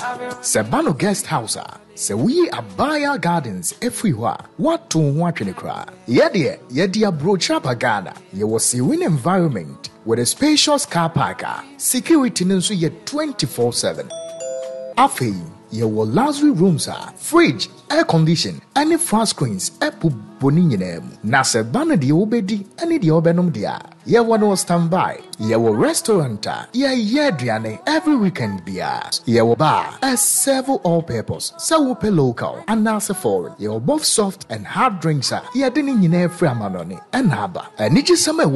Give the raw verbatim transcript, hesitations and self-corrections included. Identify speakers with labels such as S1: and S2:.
S1: Sebano Guest House, se we Abaya Gardens everywhere. What to watch in the crowd? Yede, Yedia Brochapa Ghana. Ye was a win environment with a spacious car parker. Security nunsu ye twenty-four seven. Afi, ye will luxury rooms are fridge, air condition, any flat screens, epu boni yinem. Na Sebano di obedi, any di obenum dia. Ye one will stand by. Ye will restaurant. Ye ye driane every weekend bias. Ye will bar. A several all purpose. So pe local and nasa foreign. Ye will both soft and hard drinks. Ye didn't yine free amanoni and haba. And it is some